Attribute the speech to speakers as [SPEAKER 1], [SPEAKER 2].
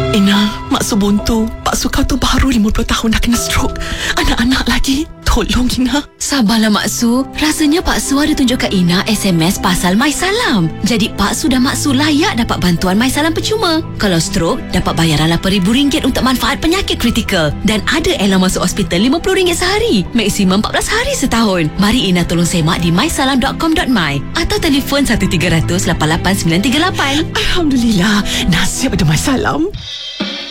[SPEAKER 1] Ina, Mak Su buntu. Pak Su kau tu baru 50 tahun dah kena stroke. Anak-anak lagi. Tolong Ina.
[SPEAKER 2] Sabarlah Mak Su. Rasanya Pak Su ada tunjuk kat Ina SMS pasal MySalam. Jadi Pak Su dan Mak Su layak dapat bantuan MySalam percuma. Kalau stroke, dapat bayaran RM8,000 untuk manfaat penyakit kritikal. Dan ada elang masuk hospital RM50 sehari. Maksimum 14 hari setahun. Mari Ina tolong semak di mysalam.com.my atau telefon 1300 88 938.
[SPEAKER 1] Alhamdulillah. Nasib ada MySalam.